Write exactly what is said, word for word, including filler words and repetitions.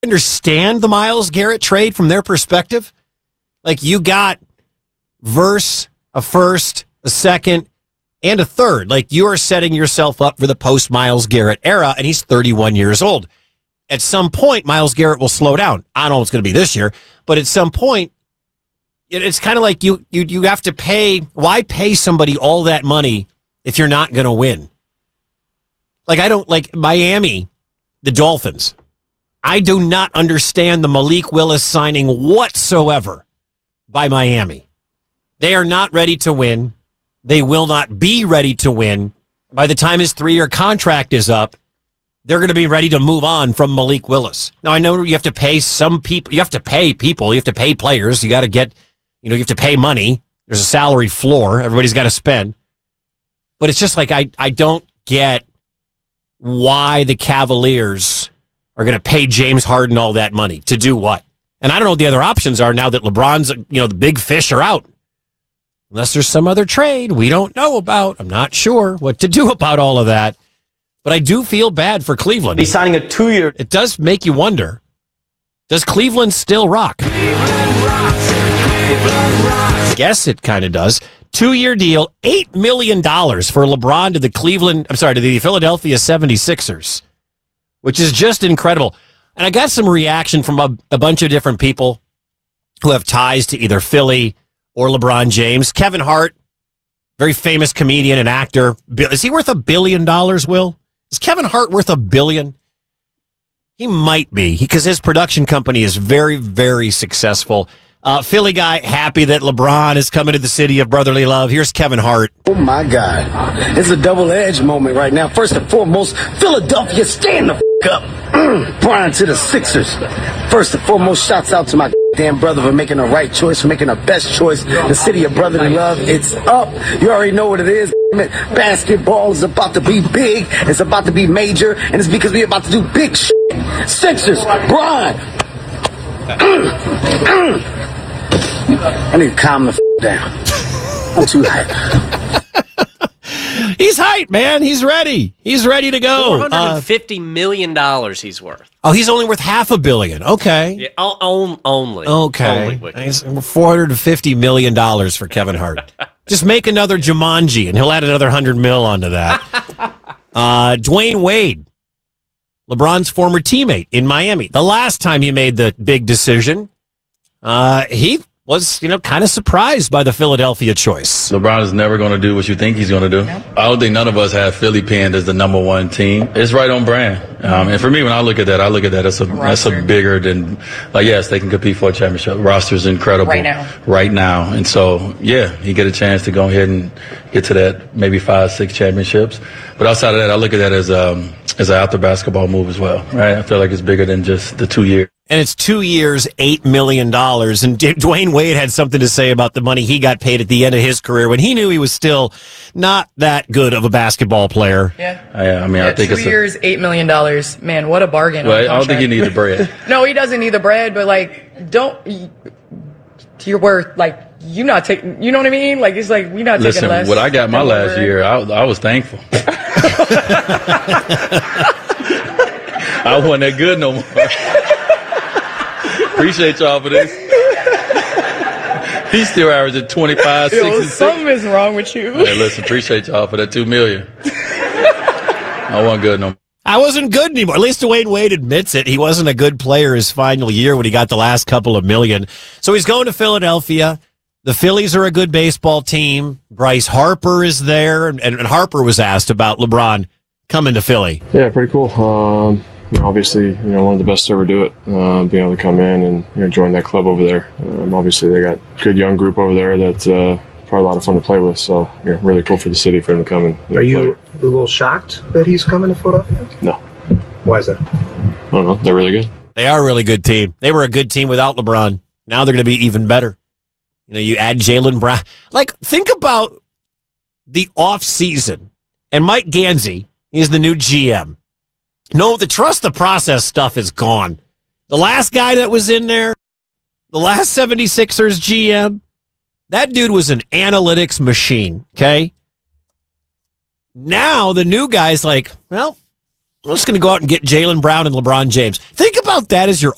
understand the Myles Garrett trade from their perspective? Like, you got verse, a first, a second, and a third. Like, you are setting yourself up for the post-Myles Garrett era, and he's thirty-one years old. At some point, Myles Garrett will slow down. I don't know what's going to be this year, but at some point, it's kind of like you, you you have to pay. Why pay somebody all that money if you're not going to win? Like, I don't like Miami, the Dolphins. I do not understand the Malik Willis signing whatsoever by Miami. They are not ready to win. They will not be ready to win. By the time his three-year contract is up, they're going to be ready to move on from Malik Willis. Now, I know you have to pay some people. You have to pay people. You have to pay players. You got to get, you know, you have to pay money. There's a salary floor. Everybody's got to spend. But it's just like, I, I don't get why the Cavaliers are going to pay James Harden all that money. To do what? And I don't know what the other options are now that LeBron's, you know, the big fish are out. Unless there's some other trade we don't know about. I'm not sure what to do about all of that. But I do feel bad for Cleveland. He's signing a two-year. It does make you wonder, does Cleveland still rock? Cleveland rocks. Cleveland rocks. I guess it kind of does. Two-year deal, eight million dollars for LeBron to the Cleveland, I'm sorry, to the Philadelphia seventy-sixers, which is just incredible. And I got some reaction from a, a bunch of different people who have ties to either Philly or LeBron James. Kevin Hart, very famous comedian and actor. Is he worth a billion dollars, Will? Is Kevin Hart worth a billion? He might be, because his production company is very, very successful. Uh, Philly guy, happy that LeBron is coming to the city of brotherly love. Here's Kevin Hart. Oh, my God. It's a double-edged moment right now. First and foremost, Philadelphia, stand the f*** up. Brian to the Sixers. First and foremost, shouts out to my damn brother for making the right choice, for making the best choice. The city of brotherly love, it's up. You already know what it is. Basketball is about to be big. It's about to be major. And it's because we're about to do big shit. Sixers, Brian. I need to calm the f*** down. I'm too hyped. He's hyped, man. He's ready. He's ready to go. four hundred fifty million dollars he's worth. Oh, he's only worth half a billion. Okay. Yeah, o- only. Okay. Only four hundred fifty million dollars for Kevin Hart. Just make another Jumanji, and he'll add another one hundred mil onto that. uh, Dwayne Wade, LeBron's former teammate in Miami. The last time he made the big decision, uh, he was, you know, kind of surprised by the Philadelphia choice. LeBron is never going to do what you think he's going to do. Nope. I don't think none of us have Philly pinned as the number one team. It's right on brand. Um, and for me, when I look at that, I look at that as a, that's a bigger than, like, yes, they can compete for a championship. The roster's incredible. Right now. Right now. And so, yeah, he get a chance to go ahead and get to that maybe five, six championships. But outside of that, I look at that as, um, as an out the basketball move as well, right? I feel like it's bigger than just the two years. And it's two years, eight million dollars. And D- Dwayne Wade had something to say about the money he got paid at the end of his career when he knew he was still not that good of a basketball player. Yeah. I, I mean, yeah, I think two it's years, a- eight million dollars. Man, what a bargain. Well, I don't think he needs the bread. No, he doesn't need the bread, but like, don't. You're worth like you not taking. You know what I mean? Like it's like we not Listen, taking less. what I got my last bread. year, I, I was thankful. I wasn't that good no more. Appreciate y'all for this. He's still averaging twenty-five, six, Yo, and something six. is wrong with you. Hey, listen, appreciate y'all for that two million. I wasn't good no more. I wasn't good anymore. At least Dwayne Wade admits it. He wasn't a good player his final year when he got the last couple of million. So he's going to Philadelphia. The Phillies are a good baseball team. Bryce Harper is there, and, and Harper was asked about LeBron coming to Philly. Yeah, pretty cool. Um, you know, obviously, you know, one of the best to ever do it, uh, being able to come in and you know, join that club over there. Um, obviously, they got a good young group over there that's uh, probably a lot of fun to play with. So, you know, really cool for the city for him to come and. You know, Are you play. a little shocked that he's coming to Philadelphia? No. Why is that? I don't know. They're really good. They are a really good team. They were a good team without LeBron. Now they're going to be even better. You know, you add Jaylen Brown. Like, think about the offseason. And Mike Gansey is the new G M. No, the trust the process stuff is gone. The last guy that was in there, the last seventy-sixers G M, that dude was an analytics machine, okay? Now the new guy's like, well, I'm just going to go out and get Jaylen Brown and LeBron James. Think about that as your